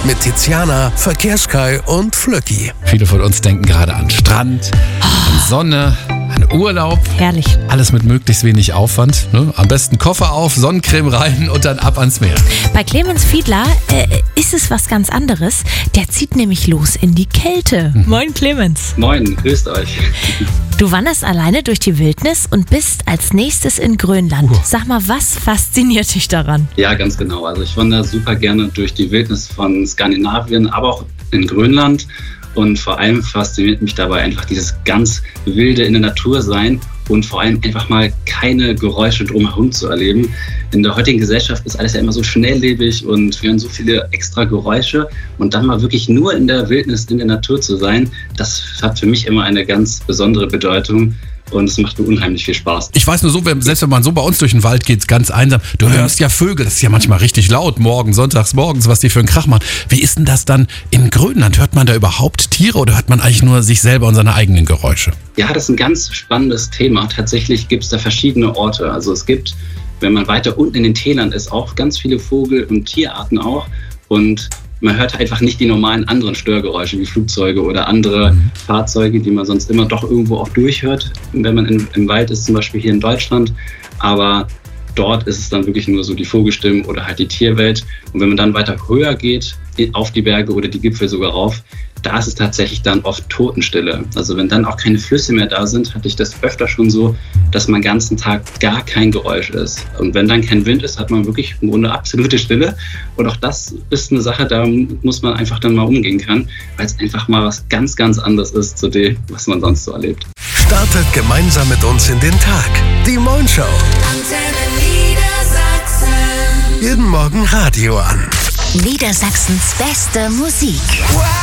Mit Tiziana, Verkehrskai und Flöcki. Viele von uns denken gerade an Strand, an Sonne, an Urlaub. Herrlich. Alles mit möglichst wenig Aufwand. Ne? Am besten Koffer auf, Sonnencreme rein und dann ab ans Meer. Bei Clemens Fiedler ist es was ganz anderes. Der zieht nämlich los in die Kälte. Moin Clemens. Moin, grüßt euch. Du wanderst alleine durch die Wildnis und bist als nächstes in Grönland. Sag mal, was fasziniert dich daran? Ja, ganz genau. Also ich wandere super gerne durch die Wildnis von Skandinavien, aber auch in Grönland. Und vor allem fasziniert mich dabei einfach dieses ganz wilde in der Natur sein und vor allem einfach mal keine Geräusche drumherum zu erleben. In der heutigen Gesellschaft ist alles ja immer so schnelllebig und wir hören so viele extra Geräusche. Und dann mal wirklich nur in der Wildnis, in der Natur zu sein, das hat für mich immer eine ganz besondere Bedeutung. Und es macht mir unheimlich viel Spaß. Ich weiß nur so, selbst wenn man so bei uns durch den Wald geht, ganz einsam, du hörst ja Vögel, das ist ja manchmal richtig laut, sonntags morgens, was die für einen Krach machen. Wie ist denn das dann in Grönland? Hört man da überhaupt Tiere oder hört man eigentlich nur sich selber und seine eigenen Geräusche? Ja, das ist ein ganz spannendes Thema. Tatsächlich gibt es da verschiedene Orte. Also es gibt, wenn man weiter unten in den Tälern ist, auch ganz viele Vogel- und Tierarten auch. Und man hört einfach nicht die normalen anderen Störgeräusche wie Flugzeuge oder andere Fahrzeuge, die man sonst immer doch irgendwo auch durchhört, wenn man im Wald ist, zum Beispiel hier in Deutschland. Aber dort ist es dann wirklich nur so die Vogelstimmen oder halt die Tierwelt. Und wenn man dann weiter höher geht, auf die Berge oder die Gipfel sogar rauf, da ist es tatsächlich dann oft Totenstille. Also wenn dann auch keine Flüsse mehr da sind, hatte ich das öfter schon so, dass man den ganzen Tag gar kein Geräusch ist. Und wenn dann kein Wind ist, hat man wirklich im Grunde absolute Stille. Und auch das ist eine Sache, da muss man einfach dann mal umgehen können, weil es einfach mal was ganz, ganz anderes ist zu dem, was man sonst so erlebt. Startet gemeinsam mit uns in den Tag. Die Moin Show. Jeden Morgen Radio an. Niedersachsens beste Musik.